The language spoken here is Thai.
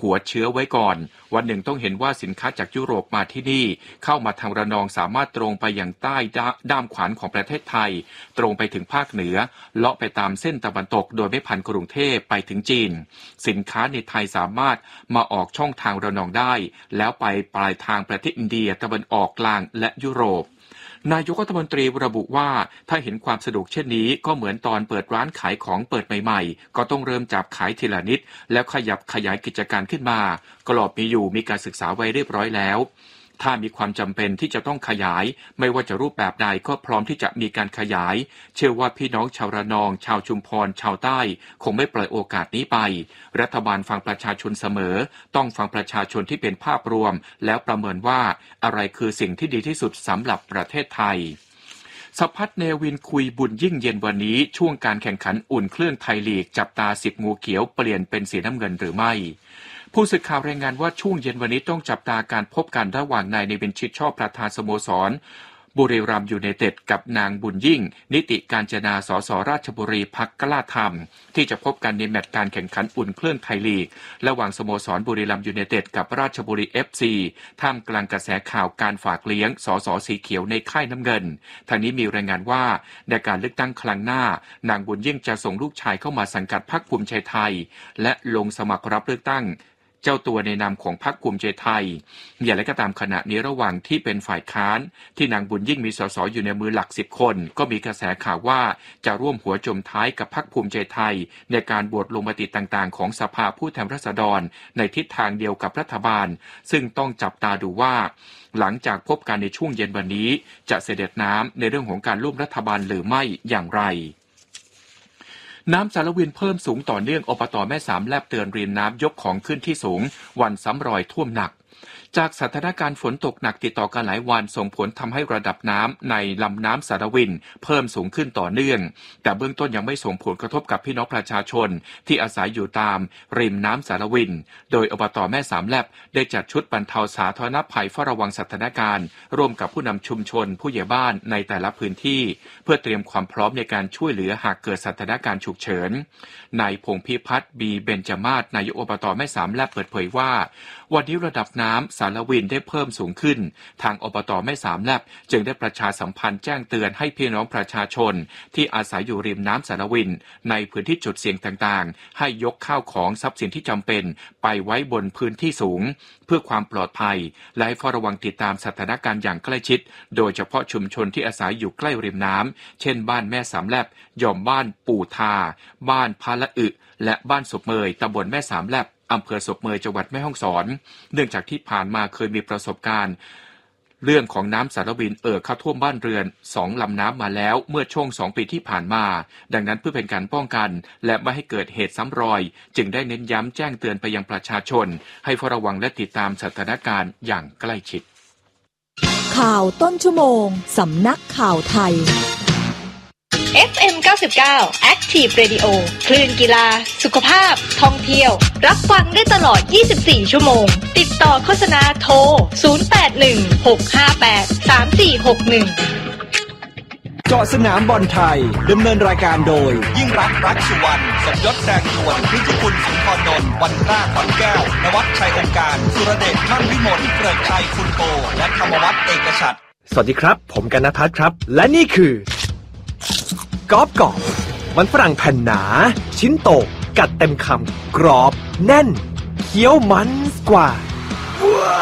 หัวเชื้อไว้ก่อนวันหนึ่งต้องเห็นว่าสินค้าจากยุโรปมาที่นี่เข้ามาทางระนองสามารถตรงไปยังใต้ด้ามขวานของประเทศไทยตรงไปถึงภาคเหนือเลาะไปตามเส้นตะวันตกโดยไม่ผ่านกรุงเทพไปถึงจีนสินค้าในไทยสามารถมาออกช่องทางระนองได้แล้วไปปลายทางประเทศอินเดียตะวันออกกลางและยุโรปนายกรัฐมนตรีระบุว่าถ้าเห็นความสะดวกเช่นนี้ก็เหมือนตอนเปิดร้านขายของเปิดใหม่ๆก็ต้องเริ่มจับขายทีละนิดแล้วขยับขยายกิจการขึ้นมากรอบมีอยู่มีการศึกษาไว้เรียบร้อยแล้วถ้ามีความจำเป็นที่จะต้องขยายไม่ว่าจะรูปแบบใดก็พร้อมที่จะมีการขยายเชื่อว่าพี่น้องชาวระนองชาวชุมพรชาวใต้คงไม่ปล่อยโอกาสนี้ไปรัฐบาลฟังประชาชนเสมอต้องฟังประชาชนที่เป็นภาพรวมแล้วประเมินว่าอะไรคือสิ่งที่ดีที่สุดสำหรับประเทศไทยสภัทรเนวินคุยบุญยิ่งเย็นวันนี้ช่วงการแข่งขันอุ่นเครื่องไทยลีกจับตา10งูเขียวเปลี่ยนเป็นสีน้ำเงินหรือไม่ผู้สื่อข่าวรายงานว่าช่วงเย็นวันนี้ต้องจับตาการพบกันระหว่างนายเนวินชิดชอบประธานสโมสรบุรีรัมย์ยูไนเต็ดกับนางบุญยิ่งนิติกาญจนาสสราชบุรีพรรคกล้าธรรมที่จะพบกันในแมตช์การแข่งขันอุ่นเครื่องไทยลีกระหว่างสโมสรบุรีรัมย์ยูไนเต็ดกับราชบุรี FC ท่ามกลางกระแสข่าวการฝากเลี้ยงสสสีเขียวในค่ายน้ำเงินทางนี้มีรายงานว่าในการเลือกตั้งครั้งหน้านางบุญยิ่งจะส่งลูกชายเข้ามาสังกัดพรรคภูมิใจไทยและลงสมัครรับเลือกตั้งเจ้าตัวในนามของพรรคภูมิใจไทยอย่างไรก็ตามขณะนี้ระหว่างที่เป็นฝ่ายค้านที่นางบุญยิ่งมีสสอยู่ในมือหลัก10คนก็มีกระแสข่าวว่าจะร่วมหัวจมท้ายกับพรรคภูมิใจไทยในการโหวตลงมติต่างๆของสภาผู้แทนราษฎรในทิศทางเดียวกับรัฐบาลซึ่งต้องจับตาดูว่าหลังจากพบกันในช่วงเย็นวันนี้จะเสด็จน้ำในเรื่องของการร่วมรัฐบาลหรือไม่อย่างไรน้ำสารวินเพิ่มสูงต่อเนื่องอบต.แม่สามแลบเตือนริมน้ำยกของขึ้นที่สูงวันซ้ำรอยท่วมหนักจากสถานการณ์ฝนตกหนักติดต่อกันหลายวันส่งผลทำให้ระดับน้ำในลำน้ำสารวินเพิ่มสูงขึ้นต่อเนื่องแต่เบื้องต้นยังไม่ส่งผลกระทบกับพี่น้องประชาชนที่อาศัยอยู่ตามริมน้ำสารวินโดยอบต.แม่สามแลบได้จัดชุดบรรเทาสาธารณภัยเฝ้าระวังสถานการณ์ร่วมกับผู้นำชุมชนผู้ใหญ่บ้านในแต่ละพื้นที่เพื่อเตรียมความพร้อมในการช่วยเหลือหากเกิดสถานการณ์ฉุกเฉินนายพงษ์พิพัฒน์บีเบญจมาศนายกอบต.แม่สามแลบเปิดเผยว่าวันนี้ระดับน้ำสารวินได้เพิ่มสูงขึ้นทางอบต.แม่สามแลบจึงได้ประชาสัมพันธ์แจ้งเตือนให้พี่น้องประชาชนที่อาศัยอยู่ริมน้ำสารวินในพื้นที่จุดเสี่ยงต่างๆให้ยกข้าวของทรัพย์สินที่จำเป็นไปไว้บนพื้นที่สูงเพื่อความปลอดภัยและให้เฝ้าระวังติดตามสถานการณ์อย่างใกล้ชิดโดยเฉพาะชุมชนที่อาศัยอยู่ใกล้ริมน้ำเช่นบ้านแม่สามแลบย่อมบ้านปู่ทาบ้านพาละอึและบ้านศพเมยตำบลแม่สามแลบอำเภอศพเมยจังหวัดแม่ฮ่องสอนเนื่องจากที่ผ่านมาเคยมีประสบการณ์เรื่องของน้ำสารวินเข้าท่วมบ้านเรือน2ลำน้ำมาแล้วเมื่อช่วง2ปีที่ผ่านมาดังนั้นเพื่อเป็นการป้องกันและไม่ให้เกิดเหตุซ้ำรอยจึงได้เน้นย้ำแจ้งเตือนไปยังประชาชนให้เฝ้าระวังและติดตามสถานการณ์อย่างใกล้ชิดข่าวต้นชั่วโมงสำนักข่าวไทย FM 99 Active Radio คลื่นกีฬาสุขภาพท่องเที่ยวรับฟังได้ตลอด24ชั่วโมงติดต่อโฆษณาโทร0816583461 เจาะสนามบอลไทยดำเนินรายการโดยยิ่งรักสุวรรณสมยศแดงนวลพิจิคุณสุนทรนนท์วันร่าขวัญแก้วนวัชชัยองค์การสุรเดชมั่นวิมลเกริกชัยคุณโตและธรรมวัฒน์เอกฉัตรสวัสดีครับผมกนภัทรครับและนี่คือกรอบมันฝรั่งแผ่นหนาชิ้นโตกัดเต็มคำกรอบแน่นเคี้ยวมันกว่า